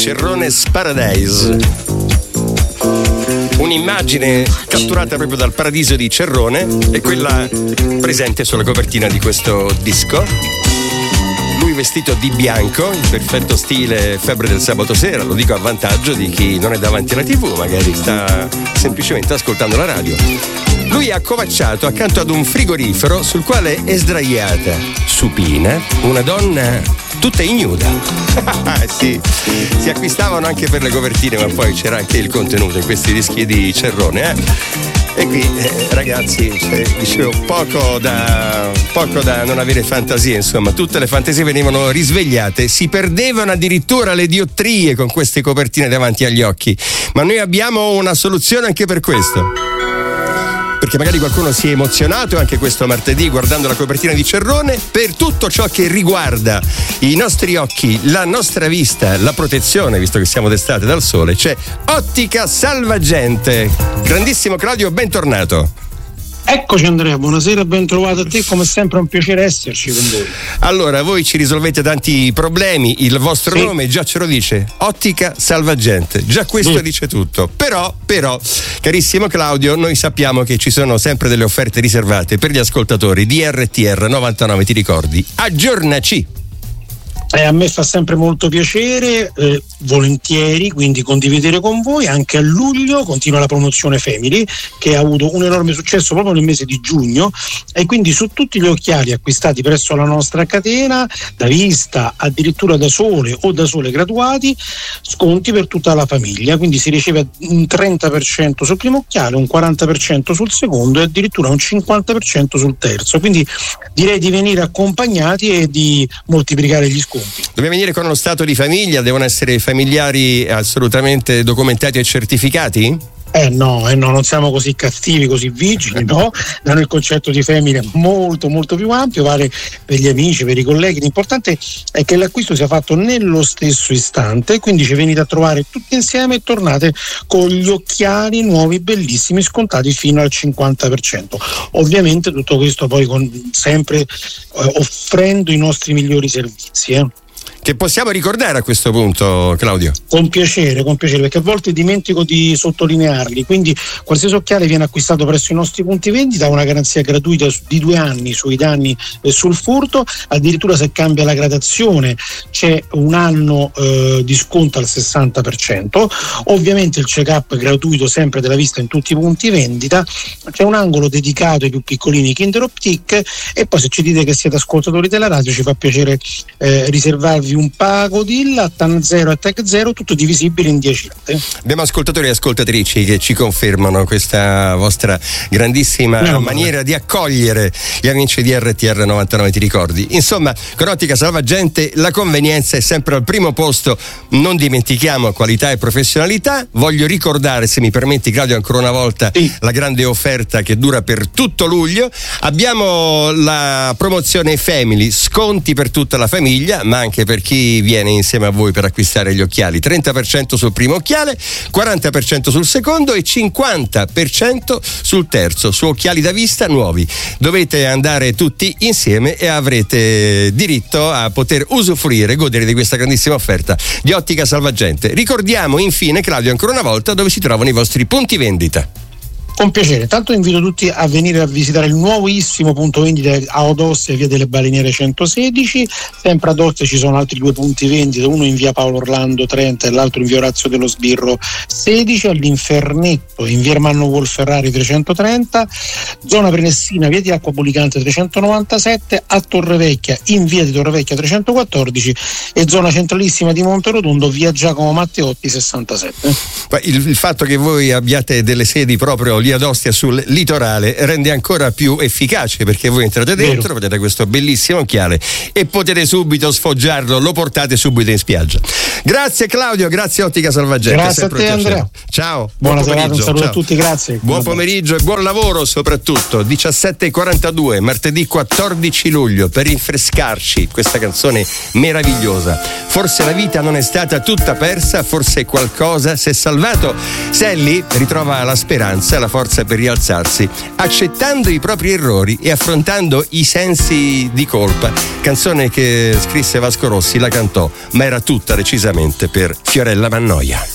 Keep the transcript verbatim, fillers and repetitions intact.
Cerrone's Paradise. Un'immagine catturata proprio dal paradiso di Cerrone è quella presente sulla copertina di questo disco. Lui vestito di bianco, in perfetto stile Febbre del sabato sera, lo dico a vantaggio di chi non è davanti alla tivù, magari sta semplicemente ascoltando la radio. Lui è accovacciato accanto ad un frigorifero sul quale è sdraiata, supina, una donna tutta ignuda. Sì, si acquistavano anche per le copertine, ma poi c'era anche il contenuto in questi dischi di Cerrone, eh? E qui eh, ragazzi, cioè, dicevo, poco da poco da non avere fantasia, insomma, tutte le fantasie venivano risvegliate, si perdevano addirittura le diottrie con queste copertine davanti agli occhi. Ma noi abbiamo una soluzione anche per questo. Perché magari qualcuno si è emozionato anche questo martedì guardando la copertina di Cerrone. Per tutto ciò che riguarda i nostri occhi, la nostra vista, la protezione, visto che siamo d'estate dal sole, c'è Ottica Salvagente. Grandissimo Claudio, bentornato. Eccoci Andrea, buonasera, ben trovato a te, come sempre è un piacere esserci con voi. Allora, voi ci risolvete tanti problemi, il vostro sì. nome già ce lo dice, Ottica Salvagente, già questo sì. dice tutto. Però, però, carissimo Claudio, noi sappiamo che ci sono sempre delle offerte riservate per gli ascoltatori di R T R novantanove, ti ricordi? Aggiornaci! Eh, a me fa sempre molto piacere, eh, volentieri, quindi condividere con voi. Anche a luglio continua la promozione Family, che ha avuto un enorme successo proprio nel mese di giugno, e quindi su tutti gli occhiali acquistati presso la nostra catena, da vista, addirittura da sole o da sole graduati, sconti per tutta la famiglia, quindi si riceve un trenta per cento sul primo occhiale, un quaranta per cento sul secondo e addirittura un cinquanta per cento sul terzo, quindi direi di venire accompagnati e di moltiplicare gli sconti. Dobbiamo venire con lo stato di famiglia, devono essere familiari assolutamente documentati e certificati? Eh no, eh no, non siamo così cattivi, così vigili, no? Da noi il concetto di famiglia è molto molto più ampio, vale per gli amici, per i colleghi. L'importante è che l'acquisto sia fatto nello stesso istante, quindi ci venite a trovare tutti insieme e tornate con gli occhiali nuovi bellissimi scontati fino al cinquanta per cento. Ovviamente tutto questo poi con, sempre eh, offrendo i nostri migliori servizi, eh. Che possiamo ricordare a questo punto, Claudio? Con piacere, con piacere, perché a volte dimentico di sottolinearli. Quindi qualsiasi occhiale viene acquistato presso i nostri punti vendita, una garanzia gratuita di due anni sui danni e sul furto. Addirittura se cambia la gradazione c'è un anno eh, di sconto al sessanta per cento. Ovviamente il check-up gratuito sempre della vista in tutti i punti vendita. C'è un angolo dedicato ai più piccolini Kinder Optique, e poi se ci dite che siete ascoltatori della radio ci fa piacere eh, riservarvi un Pagodil a Tan zero e Tech zero, tutto divisibile in dieci rate. Abbiamo ascoltatori e ascoltatrici che ci confermano questa vostra grandissima no, maniera no. di accogliere gli amici di R T R novantanove, ti ricordi? Insomma, con Ottica Salvagente la convenienza è sempre al primo posto, non dimentichiamo qualità e professionalità. Voglio ricordare, se mi permetti Claudio, ancora una volta sì. la grande offerta che dura per tutto luglio. Abbiamo la promozione Family, sconti per tutta la famiglia, ma anche per chi viene insieme a voi per acquistare gli occhiali. Trenta per cento sul primo occhiale, quaranta per cento sul secondo e cinquanta per cento sul terzo, su occhiali da vista nuovi. Dovete andare tutti insieme e avrete diritto a poter usufruire, godere di questa grandissima offerta di Ottica Salvagente. Ricordiamo infine, Claudio, ancora una volta dove si trovano i vostri punti vendita. Con piacere, tanto invito tutti a venire a visitare il nuovissimo punto vendita a Ostia, via delle Baleniere centosedici. Sempre ad Ostia ci sono altri due punti vendita, uno in via Paolo Orlando trenta e l'altro in via Orazio dello Sbirro sedici, all'Infernetto in via Ermanno Wolferrari trecentotrenta, zona Prenessina via di Acqua Bulicante trecentonovantasette, a Torrevecchia in via di Torrevecchia trecentoquattordici e zona centralissima di Monterotondo via Giacomo Matteotti sessantasette. Il, il fatto che voi abbiate delle sedi proprio lì ad Ostia sul litorale rende ancora più efficace, perché voi entrate dentro, Vero. vedete questo bellissimo occhiale e potete subito sfoggiarlo, lo portate subito in spiaggia. Grazie Claudio, grazie Ottica Salvagente. Grazie a te Andrea. Ciao. Buona buon serata, un saluto Ciao. a tutti, grazie. Buon Vabbè. pomeriggio e buon lavoro soprattutto. diciassette e quarantadue, martedì quattordici luglio, per rinfrescarci questa canzone meravigliosa. Forse la vita non è stata tutta persa, forse qualcosa si è salvato. Sally ritrova la speranza, la forza per rialzarsi, accettando i propri errori e affrontando i sensi di colpa. Canzone che scrisse Vasco Rossi, la cantò, ma era tutta decisamente direttamente per Fiorella Mannoia.